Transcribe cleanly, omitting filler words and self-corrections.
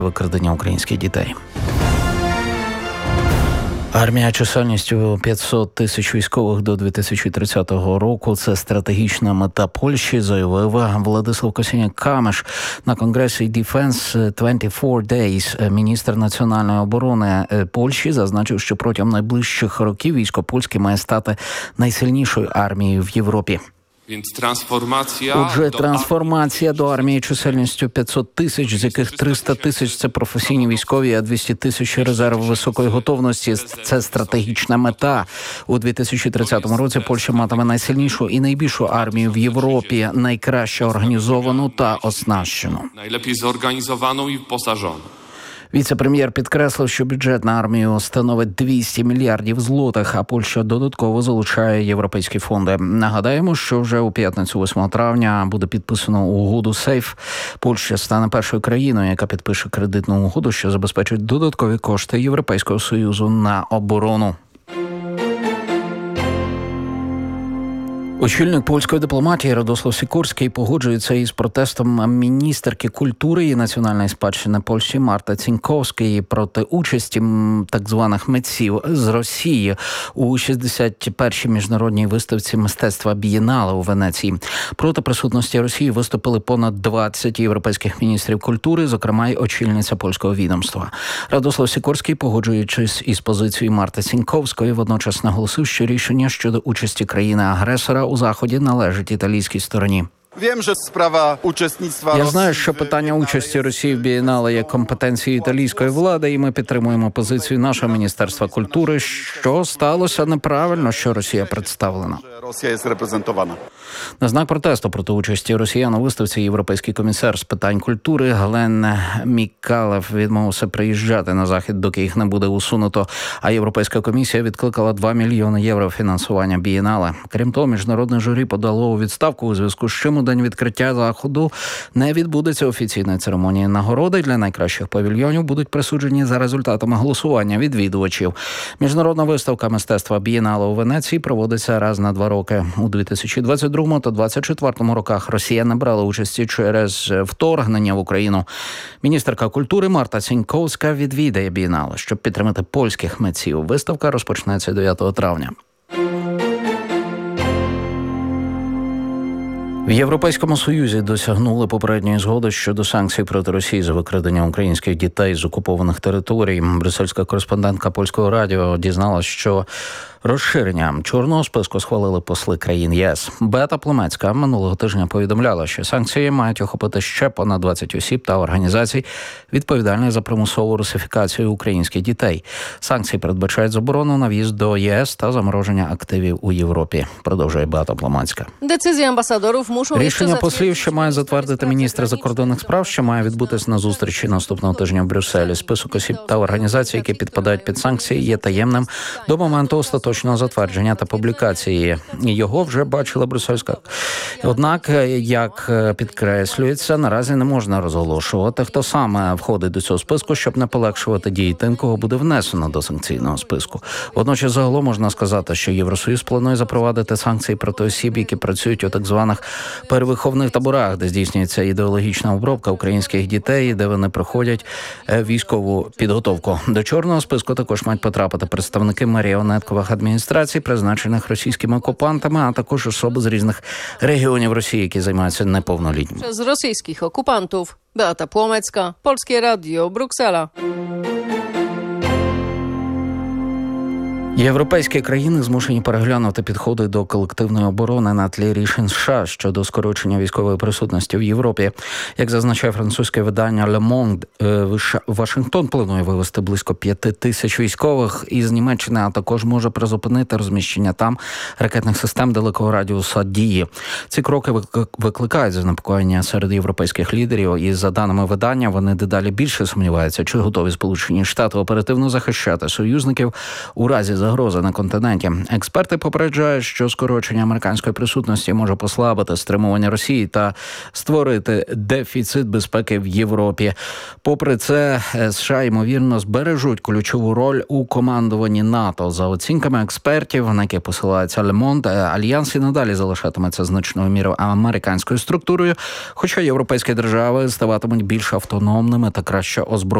викрадення українських дітей. Армія чисельністю 500 тисяч військових до 2030 року – це стратегічна мета Польщі, заявив Владислав Косiniak-Kamysz на конгресі Defense 24 Days. Міністр національної оборони Польщі зазначив, що протягом найближчих років військо польське має стати найсильнішою армією в Європі. Отже, трансформація до армії чисельністю 500 тисяч, з яких 300 тисяч – це професійні військові, а 200 тисяч – резерв високої готовності – це стратегічна мета. У 2030 році Польща матиме найсильнішу і найбільшу армію в Європі, найкраще організовану та оснащену. Najlepiej zorganizowaną i wyposażoną. Віце-прем'єр підкреслив, що бюджет на армію становить 200 мільярдів злотих, а Польща додатково залучає європейські фонди. Нагадаємо, що вже у п'ятницю 8 травня буде підписано угоду «Сейф». Польща стане першою країною, яка підпише кредитну угоду, що забезпечить додаткові кошти Європейського Союзу на оборону. Очільник польської дипломатії Радослав Сікорський погоджується із протестом міністерки культури і національної спадщини Польщі Марти Ціньковської проти участі так званих митців з Росії у 61-й міжнародній виставці мистецтва Бієнале у Венеції. Проти присутності Росії виступили понад 20 європейських міністрів культури, зокрема й очільниця польського відомства. Радослав Сікорський, погоджуючись із позицією Марти Ціньковської, водночас наголосив, що рішення щодо участі країни-агресора у заході належить італійській стороні. Я знаю, що питання участі Росії в Бієнале є компетенцією італійської влади, і ми підтримуємо позицію нашого Міністерства культури, що сталося неправильно, що Росія представлена. На знак протесту проти участі росіян у виставці європейський комісар з питань культури Глен Мікалев відмовився приїжджати на захід, доки їх не буде усунуто, а Європейська комісія відкликала 2 мільйони євро фінансування Бієнале. Крім того, міжнародне журі подало у відставку, у зв'язку з чим у день відкриття заходу не відбудеться офіційної церемонії. Нагороди для найкращих павільйонів будуть присуджені за результатами голосування відвідувачів. Міжнародна виставка мистецтва Бієнале у Венеції проводиться раз на 2 роки. У 2022 та 2024 роках Росія не брала участі через вторгнення в Україну. Міністерка культури Марта Ціньковська відвідає Бієнале, щоб підтримати польських митців. Виставка розпочнеться 9 травня. В Європейському Союзі досягнули попередньої згоди щодо санкцій проти Росії за викрадення українських дітей з окупованих територій. Брюссельська кореспондентка Польського радіо дізналась, що розширення чорного списку схвалили посли країн ЄС. Беата Пломецька минулого тижня повідомляла, що санкції мають охопити ще понад 20 осіб та організацій, відповідальних за примусову русифікацію українських дітей. Санкції передбачають заборону на в'їзд до ЄС та замороження активів у Європі, продовжує Беата Пломецька. Рішення послів, що має затвердити міністр закордонних справ, що має відбутися на зустрічі наступного тижня в Брюсселі. Список осіб та організацій, які підпадають під санкції, є таємним до моменту остаточного затвердження та публікації. Його вже бачила брюссельська. Однак, як підкреслюється, наразі не можна розголошувати, хто саме входить до цього списку, щоб не полегшувати дії тим, кого буде внесено до санкційного списку. Водночас загалом можна сказати, що Євросоюз планує запровадити санкції проти осіб, які працюють у так званих перевиховних таборах, де здійснюється ідеологічна обробка українських дітей, де вони проходять військову підготовку. До чорного списку також мають потрапити представники маріонеткових адміністрацій, призначених російськими окупантами, а також особи з різних регіонів Росії, які займаються неповнолітніми. З російських окупантів. Beata Płomecka, Polskie Radio, Bruksela. Європейські країни змушені переглянути підходи до колективної оборони на тлі рішень США щодо скорочення військової присутності в Європі. Як зазначає французьке видання Le Monde, Вашингтон планує вивести близько 5 тисяч військових із Німеччини, а також може призупинити розміщення там ракетних систем далекого радіуса дії. Ці кроки викликають занепокоєння серед європейських лідерів, і за даними видання, вони дедалі більше сумніваються, чи готові Сполучені Штати оперативно захищати союзників у разі загрози загрози на континенті. Експерти попереджають, що скорочення американської присутності може послабити стримування Росії та створити дефіцит безпеки в Європі. Попри це, США, ймовірно, збережуть ключову роль у командуванні НАТО. За оцінками експертів, на які посилається Le Monde, альянс і надалі залишатиметься значною мірою американською структурою, хоча європейські держави ставатимуть більш автономними та краще озброєними.